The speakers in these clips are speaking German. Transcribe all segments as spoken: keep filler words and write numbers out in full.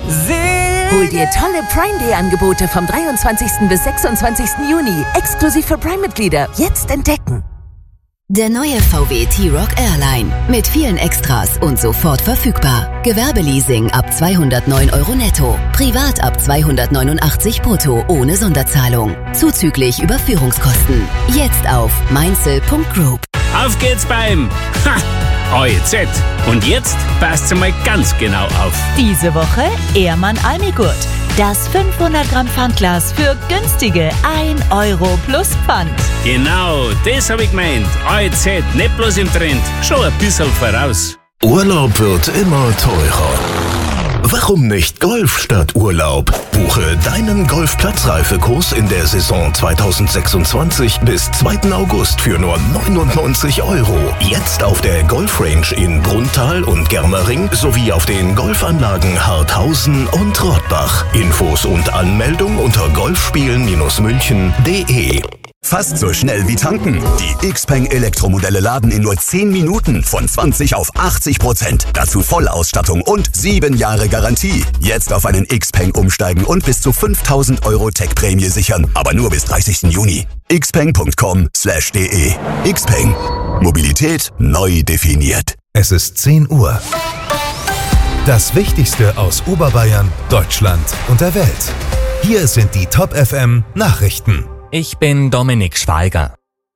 Hol dir tolle Prime Day Angebote vom dreiundzwanzigsten bis sechsundzwanzigsten Juni. Exklusiv für Prime-Mitglieder. Jetzt entdecken. Der neue V W T-Roc Airline. Mit vielen Extras und sofort verfügbar. Gewerbeleasing ab zweihundertneun Euro netto. Privat ab zweihundertneunundachtzig brutto ohne Sonderzahlung. Zuzüglich Überführungskosten. Jetzt auf mainzel punkt group. Auf geht's beim Ha! O E Z. Und jetzt passt mal ganz genau auf. Diese Woche Ehrmann Almigurt. Das fünfhundert Gramm Pfandglas für günstige ein Euro plus Pfand. Genau, das hab ich gemeint. O E Z, nicht bloß im Trend, schon ein bisschen voraus. Urlaub wird immer teurer. Warum nicht Golf statt Urlaub? Buche deinen Golfplatzreifekurs in der Saison zweitausendsechsundzwanzig bis zweiten August für nur neunundneunzig Euro. Jetzt auf der Golfrange in Brunnthal und Germering sowie auf den Golfanlagen Harthausen und Rottbach. Infos und Anmeldung unter golfspielen München punkt de. Fast so schnell wie tanken. Die Xpeng Elektromodelle laden in nur zehn Minuten von zwanzig auf achtzig Prozent. Dazu Vollausstattung und sieben Jahre Garantie. Jetzt auf einen Xpeng umsteigen und bis zu fünftausend Euro Tech-Prämie sichern. Aber nur bis dreißigsten Juni. xpeng punkt com slash de. Xpeng. Mobilität neu definiert. Es ist zehn Uhr. Das Wichtigste aus Oberbayern, Deutschland und der Welt. Hier sind die Top F M Nachrichten. Ich bin Dominik Schweiger.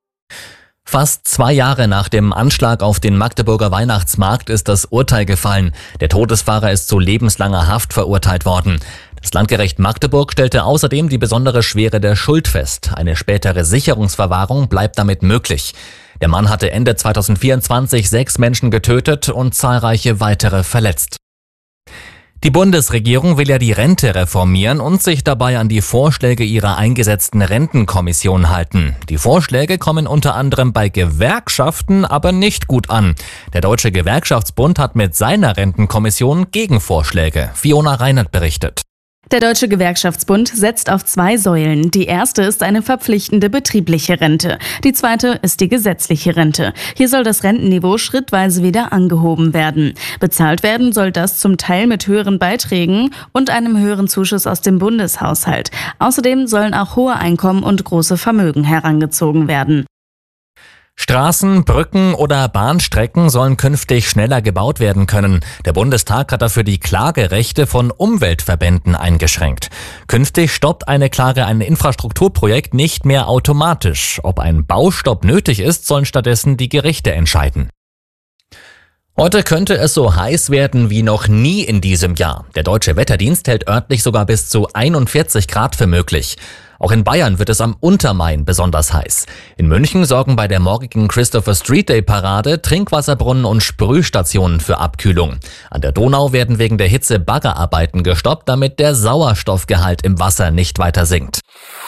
Fast zwei Jahre nach dem Anschlag auf den Magdeburger Weihnachtsmarkt ist das Urteil gefallen. Der Todesfahrer ist zu lebenslanger Haft verurteilt worden. Das Landgericht Magdeburg stellte außerdem die besondere Schwere der Schuld fest. Eine spätere Sicherungsverwahrung bleibt damit möglich. Der Mann hatte Ende zweitausendvierundzwanzig sechs Menschen getötet und zahlreiche weitere verletzt. Die Bundesregierung will ja die Rente reformieren und sich dabei an die Vorschläge ihrer eingesetzten Rentenkommission halten. Die Vorschläge kommen unter anderem bei Gewerkschaften aber nicht gut an. Der Deutsche Gewerkschaftsbund hat mit seiner Rentenkommission Gegenvorschläge. Fiona Reinert berichtet. Der Deutsche Gewerkschaftsbund setzt auf zwei Säulen. Die erste ist eine verpflichtende betriebliche Rente. Die zweite ist die gesetzliche Rente. Hier soll das Rentenniveau schrittweise wieder angehoben werden. Bezahlt werden soll das zum Teil mit höheren Beiträgen und einem höheren Zuschuss aus dem Bundeshaushalt. Außerdem sollen auch hohe Einkommen und große Vermögen herangezogen werden. Straßen, Brücken oder Bahnstrecken sollen künftig schneller gebaut werden können. Der Bundestag hat dafür die Klagerechte von Umweltverbänden eingeschränkt. Künftig stoppt eine Klage ein Infrastrukturprojekt nicht mehr automatisch. Ob ein Baustopp nötig ist, sollen stattdessen die Gerichte entscheiden. Heute könnte es so heiß werden wie noch nie in diesem Jahr. Der Deutsche Wetterdienst hält örtlich sogar bis zu einundvierzig Grad für möglich. Auch in Bayern wird es am Untermain besonders heiß. In München sorgen bei der morgigen Christopher Street Day Parade Trinkwasserbrunnen und Sprühstationen für Abkühlung. An der Donau werden wegen der Hitze Baggerarbeiten gestoppt, damit der Sauerstoffgehalt im Wasser nicht weiter sinkt.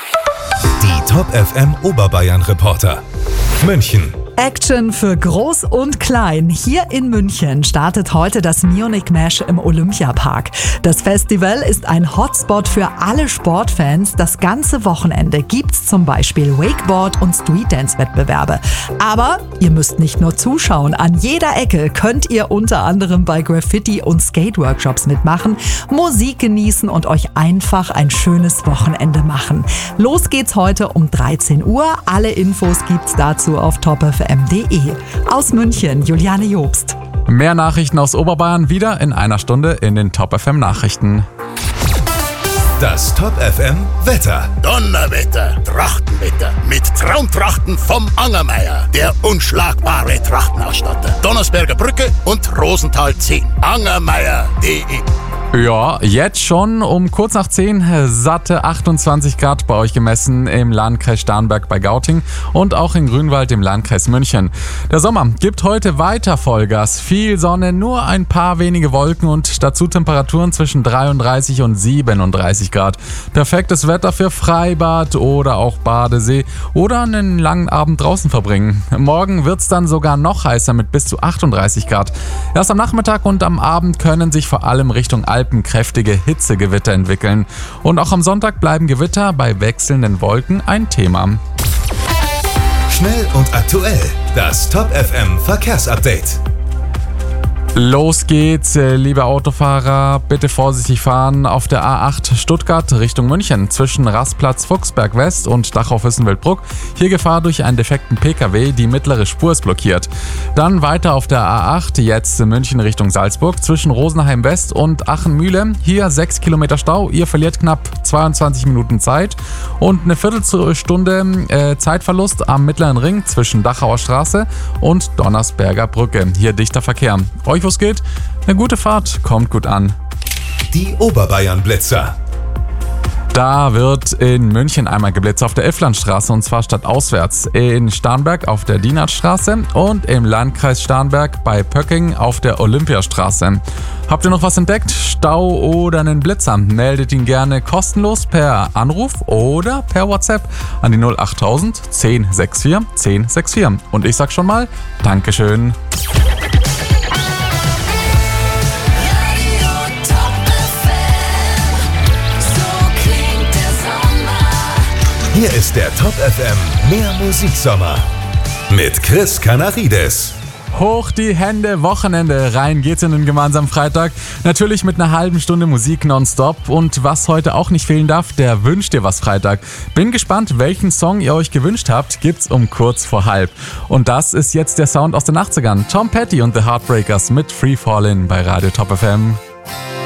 Die Top F M Oberbayern Reporter. München. Action für Groß und Klein. Hier in München startet heute das Munich Mesh im Olympiapark. Das Festival ist ein Hotspot für alle Sportfans. Das ganze Wochenende gibt's zum Beispiel Wakeboard- und Streetdance-Wettbewerbe. Aber ihr müsst nicht nur zuschauen. An jeder Ecke könnt ihr unter anderem bei Graffiti- und Skate-Workshops mitmachen, Musik genießen und euch einfach ein schönes Wochenende machen. Los geht's heute um dreizehn Uhr. Alle Infos gibt's dazu auf top f m punkt de. Aus München, Juliane Jobst. Mehr Nachrichten aus Oberbayern wieder in einer Stunde in den Top F M Nachrichten. Das Top F M Wetter. Donnerwetter, Trachtenwetter mit Traumtrachten vom Angermeier, der unschlagbare Trachtenausstatter. Donnersberger Brücke und Rosenthal zehn. angermeier punkt de. Ja, jetzt schon um kurz nach zehn satte achtundzwanzig Grad bei euch gemessen im Landkreis Starnberg bei Gauting und auch in Grünwald im Landkreis München. Der Sommer gibt heute weiter Vollgas. Viel Sonne, nur ein paar wenige Wolken und dazu Temperaturen zwischen dreiunddreißig und siebenunddreißig Grad. Perfektes Wetter für Freibad oder auch Badesee oder einen langen Abend draußen verbringen. Morgen wird's dann sogar noch heißer mit bis zu achtunddreißig Grad. Erst am Nachmittag und am Abend können sich vor allem Richtung Alpen kräftige Hitzegewitter entwickeln. Und auch am Sonntag bleiben Gewitter bei wechselnden Wolken ein Thema. Schnell und aktuell. Das Top F M Verkehrsupdate. Los geht's, liebe Autofahrer, bitte vorsichtig fahren auf der A acht Stuttgart Richtung München zwischen Rastplatz Fuchsberg West und Dachau-Füssen-Wildbruck. Hier Gefahr durch einen defekten Pkw, die mittlere Spur ist blockiert. Dann weiter auf der A acht, jetzt München Richtung Salzburg zwischen Rosenheim West und Aachen-Mühle. Hier sechs Kilometer Stau, ihr verliert knapp zweiundzwanzig Minuten Zeit und eine Viertelstunde äh, Zeitverlust am Mittleren Ring zwischen Dachauer Straße und Donnersberger Brücke. Hier dichter Verkehr. Euch was geht? Eine gute Fahrt, kommt gut an. Die Oberbayern-Blitzer. Da wird in München einmal geblitzt auf der Elflandstraße und zwar stadtauswärts. In Starnberg auf der Dienertstraße und im Landkreis Starnberg bei Pöcking auf der Olympiastraße. Habt ihr noch was entdeckt? Stau oder einen Blitzer? Meldet ihn gerne kostenlos per Anruf oder per WhatsApp an die null achttausend zehn vierundsechzig zehn vierundsechzig. Und ich sag schon mal, Dankeschön. Hier ist der Top F M Mehr Musiksommer mit Chris Canarides. Hoch die Hände, Wochenende, rein geht's in den gemeinsamen Freitag. Natürlich mit einer halben Stunde Musik nonstop. Und was heute auch nicht fehlen darf, der Wünsch dir was Freitag. Bin gespannt, welchen Song ihr euch gewünscht habt, gibt's um kurz vor halb. Und das ist jetzt der Sound aus den achtzigern. Tom Petty und The Heartbreakers mit Free Fallin' bei Radio Top F M.